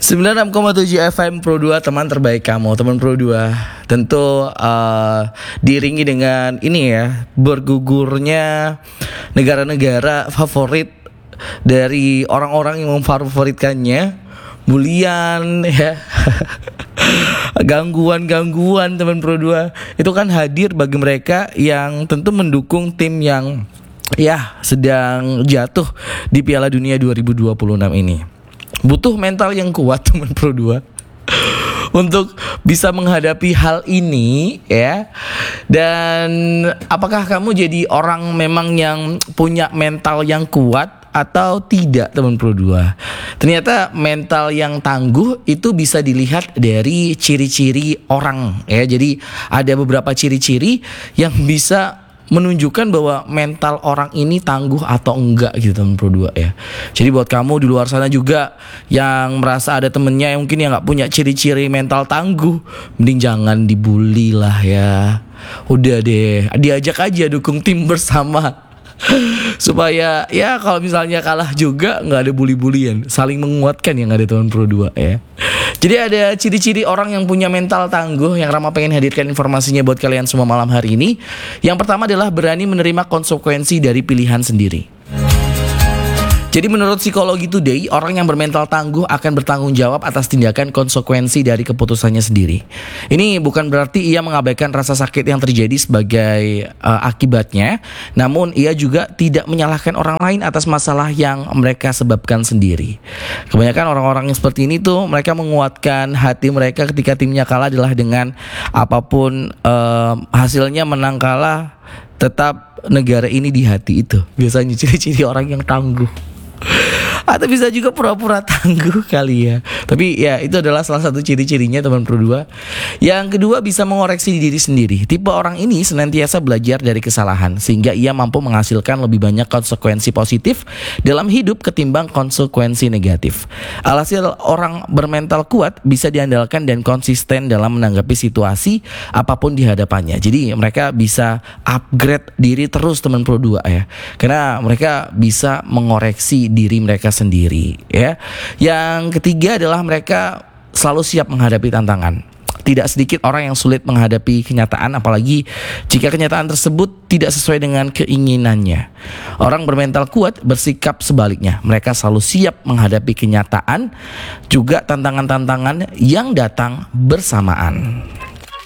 96,7 FM Pro 2, teman terbaik kamu, teman Pro 2. Tentu diiringi dengan ini ya, bergugurnya negara-negara favorit dari orang-orang yang memfavoritkannya. Bulian ya. Gangguan-gangguan teman Pro 2 itu kan hadir bagi mereka yang tentu mendukung tim yang ya sedang jatuh di Piala Dunia 2026 ini. Butuh mental yang kuat teman Pro 2 untuk bisa menghadapi hal ini ya. Dan apakah kamu jadi orang memang yang punya mental yang kuat atau tidak teman Pro 2? Ternyata mental yang tangguh itu bisa dilihat dari ciri-ciri orang ya. Jadi ada beberapa ciri-ciri yang bisa menunjukkan bahwa mental orang ini tangguh atau enggak gitu teman Pro 2 ya. Jadi buat kamu di luar sana juga yang merasa ada temennya yang mungkin yang gak punya ciri-ciri mental tangguh, mending jangan dibully lah ya. Udah deh, diajak aja dukung tim bersama supaya ya kalau misalnya kalah juga gak ada bully-bulian, saling menguatkan yang ada teman Pro 2 ya. Jadi ada ciri-ciri orang yang punya mental tangguh yang Rama pengen hadirkan informasinya buat kalian semua malam hari ini. Yang pertama adalah berani menerima konsekuensi dari pilihan sendiri. Jadi menurut Psikologi Today, orang yang bermental tangguh akan bertanggung jawab atas tindakan konsekuensi dari keputusannya sendiri. Ini bukan berarti ia mengabaikan rasa sakit yang terjadi sebagai akibatnya, namun ia juga tidak menyalahkan orang lain atas masalah yang mereka sebabkan sendiri. Kebanyakan orang-orang yang seperti ini tuh mereka menguatkan hati mereka ketika timnya kalah adalah dengan apapun hasilnya, menang kalah, tetap negara ini di hati. Itu biasanya ciri-ciri orang yang tangguh. Atau bisa juga pura-pura tangguh kali ya. Tapi ya itu adalah salah satu ciri-cirinya teman Pro 2. Yang kedua, bisa mengoreksi diri sendiri. Tipe orang ini senantiasa belajar dari kesalahan sehingga ia mampu menghasilkan lebih banyak konsekuensi positif dalam hidup ketimbang konsekuensi negatif. Alhasil orang bermental kuat bisa diandalkan dan konsisten dalam menanggapi situasi apapun di hadapannya. Jadi mereka bisa upgrade diri terus teman Pro 2 ya. Karena mereka bisa mengoreksi diri mereka sendiri ya. Yang ketiga adalah mereka selalu siap menghadapi tantangan. Tidak sedikit orang yang sulit menghadapi kenyataan, apalagi jika kenyataan tersebut tidak sesuai dengan keinginannya. Orang bermental kuat bersikap sebaliknya. Mereka selalu siap menghadapi kenyataan, juga tantangan-tantangan yang datang bersamaan.